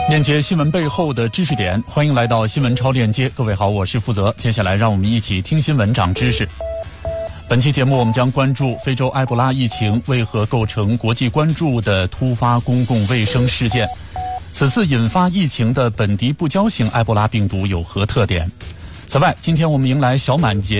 链接新闻背后的知识点，欢迎来到新闻超链接。各位好，我是负责。接下来让我们一起听新闻长知识。本期节目我们将关注非洲埃博拉疫情为何构成国际关注的突发公共卫生事件，此次引发疫情的本地不交型埃博拉病毒有何特点？此外，今天我们迎来小满节。